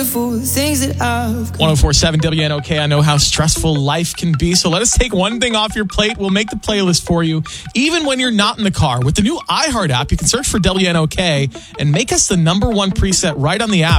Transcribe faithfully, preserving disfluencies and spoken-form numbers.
things that I've one oh four point seven W N O K. I know how stressful life can be, so let us take one thing off your plate. We'll make the playlist for you, even when you're not in the car. With the new iHeart app, you can search for W N O K and make us the number one preset right on the app.